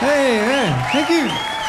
Hey, thank you.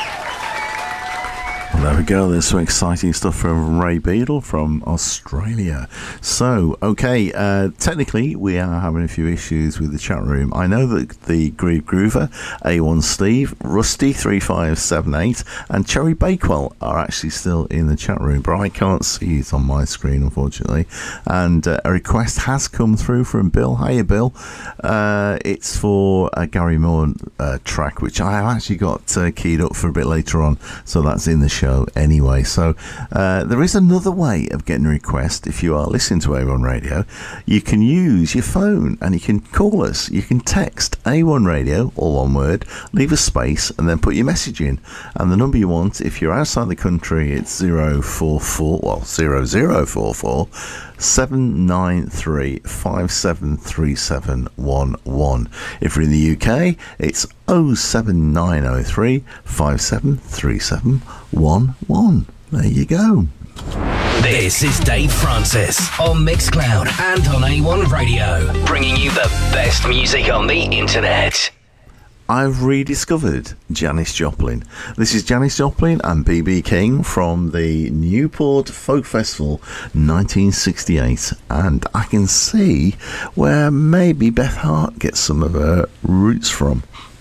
There we go. There's some exciting stuff from Ray Beadle from Australia. So, okay, technically we are having a few issues with the chat room. I know that the Groove Groover, A1 Steve, Rusty3578 and Cherry Bakewell are actually still in the chat room, but I can't see it on my screen, unfortunately. And a request has come through from Bill. Hiya, Bill. It's for a Gary Moore track, which I have actually got keyed up for a bit later on, so that's in the show anyway. So there is another way of getting a request. If you are listening to A1 Radio, you can use your phone and you can call us. You can text A1 Radio, all one word, leave a space and then put your message in, and the number you want, if you're outside the country, it's 0044 793 573711. If you're in the UK, it's 07903 573711. There you go. This is Dave Francis on Mixcloud and on A1 Radio, bringing you the best music on the internet. I've rediscovered Janis Joplin. This is Janis Joplin and B.B. King from the Newport Folk Festival 1968, and I can see where maybe Beth Hart gets some of her roots from.